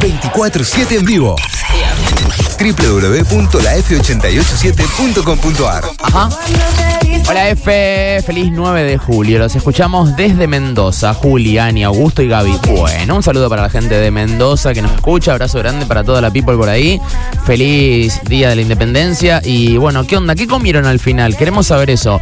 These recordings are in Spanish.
24/7 en vivo. www.laf887.com.ar. Ajá. Hola F, feliz 9 de julio. Los escuchamos desde Mendoza. Juli, Ani, Augusto y Gaby. Bueno, un saludo para la gente de Mendoza que nos escucha. Abrazo grande para toda la people por ahí. Feliz Día de la Independencia. Y bueno, ¿qué onda? ¿Qué comieron al final? Queremos saber eso.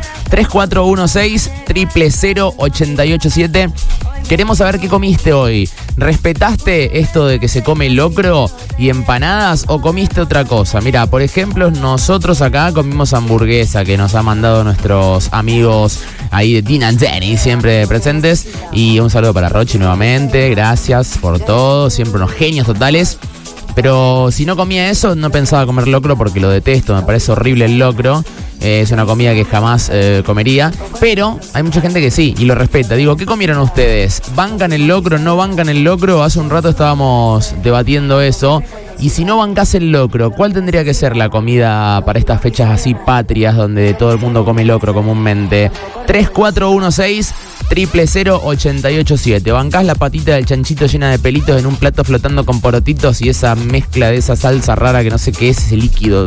3416-000-887. Queremos saber qué comiste hoy. ¿Respetaste esto de que se come locro y empanadas o comiste otra cosa? Mira, por ejemplo, nosotros acá comimos hamburguesa que nos ha mandado nuestros amigos ahí de Tina Jenny, siempre presentes. Y un saludo para Rochi nuevamente. Gracias por todo. Siempre unos genios totales. Pero si no comía eso, no pensaba comer locro porque lo detesto. Me parece horrible el locro. Es una comida que jamás comería. Pero hay mucha gente que sí y lo respeta. Digo, ¿qué comieron ustedes? ¿Bancan el locro? ¿No bancan el locro? Hace un rato estábamos debatiendo eso. Y si no bancás el locro, ¿cuál tendría que ser la comida para estas fechas así patrias donde todo el mundo come locro comúnmente? 3416-000-887. ¿Bancás la patita del chanchito llena de pelitos en un plato flotando con porotitos y esa mezcla de esa salsa rara que no sé qué es, ese líquido?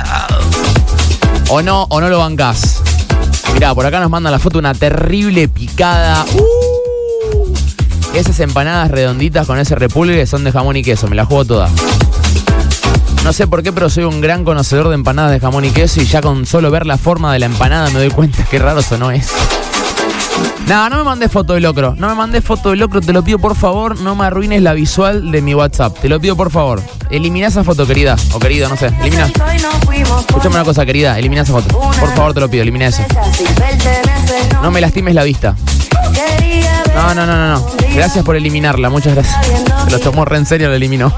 ¿O no lo bancás? Mirá, por acá nos manda la foto una terrible picada. Esas empanadas redonditas con ese repulgue son de jamón y queso, me la juego toda. No sé por qué, pero soy un gran conocedor de empanadas de jamón y queso y ya con solo ver la forma de la empanada me doy cuenta que raro eso no es. No me mandes foto de locro. No me mandes foto de locro, te lo pido por favor. No me arruines la visual de mi WhatsApp. Te lo pido por favor. Elimina esa foto, querida. O querido, no sé. Elimina. Escúchame una cosa, querida. Elimina esa foto. Por favor, te lo pido. Elimina eso. No me lastimes la vista. No. Gracias por eliminarla. Muchas gracias. Se lo tomó re en serio, lo eliminó.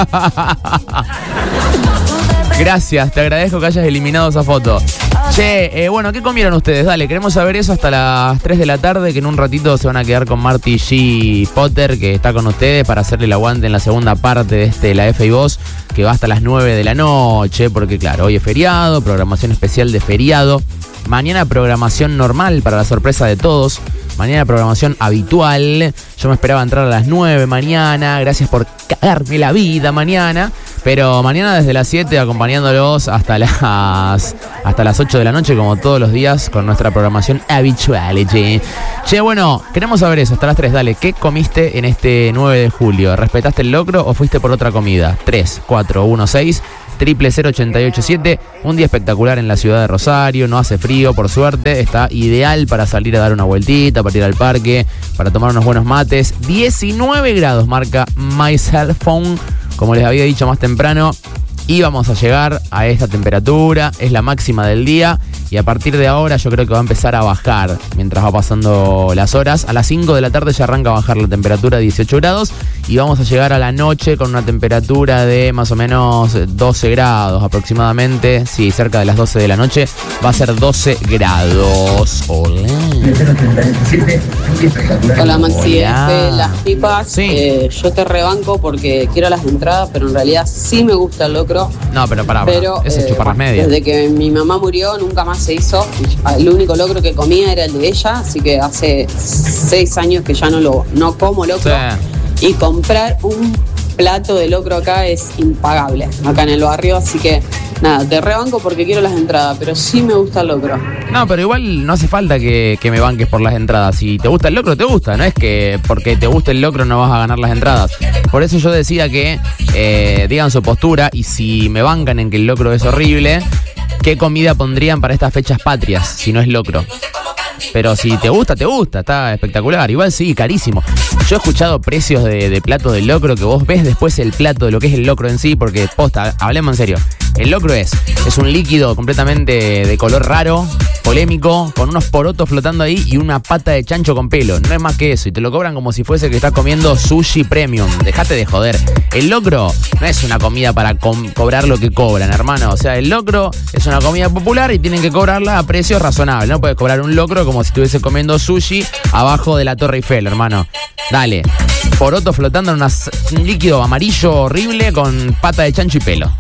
Gracias, te agradezco que hayas eliminado esa foto. Che, bueno, ¿qué comieron ustedes? Dale, queremos saber eso hasta las 3 de la tarde, que en un ratito se van a quedar con Marty G. Potter, que está con ustedes para hacerle el aguante en la segunda parte de la F y Voz, que va hasta las 9 de la noche, porque claro, hoy es feriado, programación especial de feriado. Mañana programación normal para la sorpresa de todos. Mañana programación habitual. Yo me esperaba entrar a las 9 mañana. Gracias por cagarme la vida mañana. Pero mañana desde las 7 acompañándolos hasta las 8 de la noche, como todos los días, con nuestra programación habitual. Che, bueno, queremos saber eso, hasta las 3, dale. ¿Qué comiste en este 9 de julio? ¿Respetaste el locro o fuiste por otra comida? 3416-000-887. Un día espectacular en la ciudad de Rosario, no hace frío, por suerte. Está ideal para salir a dar una vueltita, para ir al parque, para tomar unos buenos mates. 19 grados marca My Cell Phone. Como les había dicho más temprano, íbamos a llegar a esta temperatura, es la máxima del día y a partir de ahora yo creo que va a empezar a bajar mientras va pasando las horas. A las 5 de la tarde ya arranca a bajar la temperatura a 18 grados y vamos a llegar a la noche con una temperatura de más o menos 12 grados aproximadamente. Sí, cerca de las 12 de la noche va a ser 12 grados. Hola. Hola Maxi, las pipas, sí. Yo te rebanco porque quiero las entradas, pero en realidad sí me gusta el locro. No, pero pará, eso es chupar las medias. Desde que mi mamá murió nunca más se hizo. El único locro que comía era el de ella, así que hace 6 años que ya no como locro. Sí. Y comprar un plato de locro acá es impagable, acá en el barrio, así que nada, te rebanco porque quiero las entradas, pero sí me gusta el locro. No, pero igual no hace falta que me banques por las entradas. Si te gusta el locro, te gusta. No es que porque te guste el locro no vas a ganar las entradas. Por eso yo decía que digan su postura y si me bancan en que el locro es horrible, ¿qué comida pondrían para estas fechas patrias si no es locro? Pero si te gusta, está espectacular. Igual sí, carísimo. Yo he escuchado precios de platos de locro que vos ves después el plato de lo que es el locro en sí, porque posta, hablemos en serio. El locro es un líquido completamente de color raro, polémico, con unos porotos flotando ahí y una pata de chancho con pelo. No es más que eso. Y te lo cobran como si fuese que estás comiendo sushi premium. Dejate de joder. El locro no es una comida para cobrar lo que cobran, hermano. O sea, el locro es una comida popular y tienen que cobrarla a precios razonables. No puedes cobrar un locro como si estuviese comiendo sushi abajo de la Torre Eiffel, hermano. Dale. Poroto flotando en un líquido amarillo horrible con pata de chancho y pelo.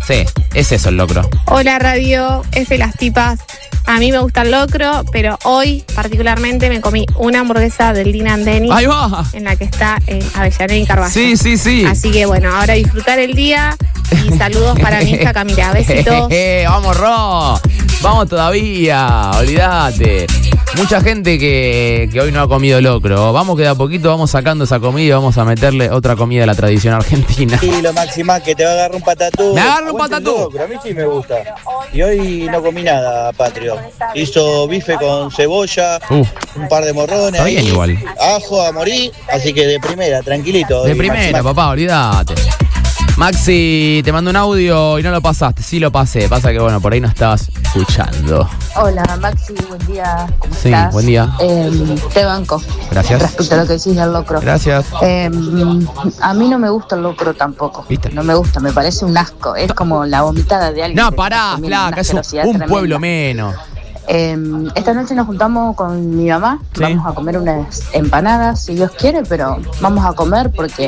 Sí, es eso el locro. Hola Radio, es de las tipas. A mí me gusta el locro, pero hoy particularmente me comí una hamburguesa del Din and Denny. ¡Ahí va! En la que está en Avellaneda y Carballo. Sí. Así que bueno, ahora disfrutar el día y saludos para mi hija Camila. Besitos. ¡Vamos, Ro! ¡Vamos todavía! Olvídate. Mucha gente que hoy no ha comido locro. Vamos que de a poquito vamos sacando esa comida y vamos a meterle otra comida de la tradición argentina. Y lo máximo que te va a agarrar un patatú. ¡Me agarra un patatú! Pero a mí sí me gusta. Y hoy no comí nada, Patrio. Hizo bife con cebolla, un par de morrones. Está bien igual. Ajo a morir, así que de primera, tranquilito. De primera, papá, olvídate. Maxi, te mandó un audio y no lo pasaste. Sí lo pasé, pasa que bueno, por ahí no estabas escuchando. Hola Maxi, buen día, ¿cómo Sí, estás? buen día. Te banco. Gracias. Respecto a lo que decís del locro. Gracias. A mí no me gusta el locro tampoco. ¿Viste? No me gusta, me parece un asco. Es como la vomitada de alguien. No, que pará, come flaca, una es asquerosidad un tremenda. pueblo menos. Esta noche nos juntamos con mi mamá. Sí. Vamos a comer unas empanadas, si Dios quiere, pero vamos a comer porque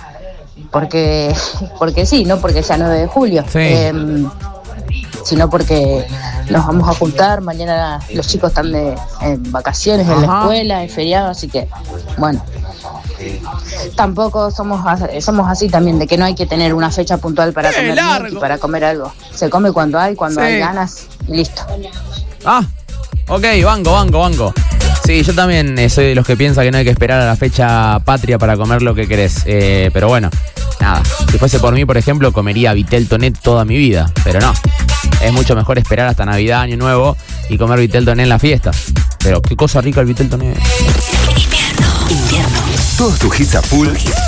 sí, no porque sea 9 de julio. Sí. Sino porque nos vamos a juntar. Mañana los chicos están en vacaciones en la escuela, en feriado, así que, bueno. Tampoco somos así también, de que no hay que tener una fecha puntual para comer y para comer algo. Se come cuando hay ganas y listo. Ok, banco. Sí, yo también soy de los que piensa que no hay que esperar a la fecha patria para comer lo que querés. Pero bueno, nada. Si fuese por mí, por ejemplo, comería vitel toné toda mi vida. Pero no. Es mucho mejor esperar hasta Navidad, Año Nuevo y comer vitel toné en la fiesta. Pero qué cosa rica el vitel toné. Invierno. Todos tus hits a full